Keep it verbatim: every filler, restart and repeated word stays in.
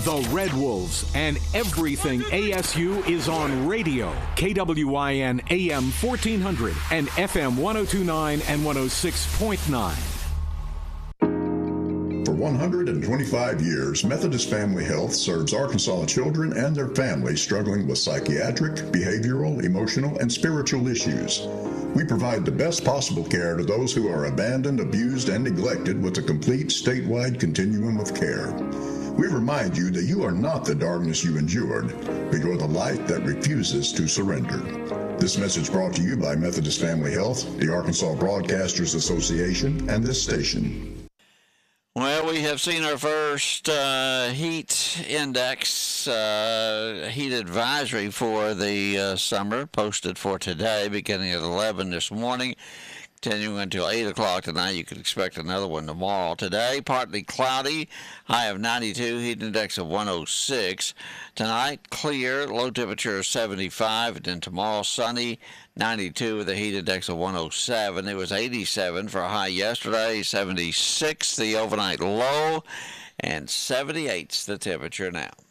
The Red Wolves and everything A S U is on radio. K W I N A M fourteen hundred and F M one oh two point nine and one oh six point nine. For one hundred twenty-five years, Methodist Family Health serves Arkansas children and their families struggling with psychiatric, behavioral, emotional, and spiritual issues. We provide the best possible care to those who are abandoned, abused, and neglected with a complete statewide continuum of care. We remind you that you are not the darkness you endured, but you're the light that refuses to surrender. This message brought to you by Methodist Family Health, the Arkansas Broadcasters Association, and this station. Well, we have seen our first uh, heat index, uh, heat advisory for the uh, summer posted for today, beginning at eleven this morning, continuing until eight o'clock tonight. You can expect another one tomorrow. Today, partly cloudy, high of ninety-two, heat index of one oh six. Tonight, clear, low temperature of seventy-five, and then tomorrow, sunny, ninety-two with a heat index of one oh seven. It was eighty-seven for a high yesterday, seventy-six the overnight low, and seventy-eight's the temperature now.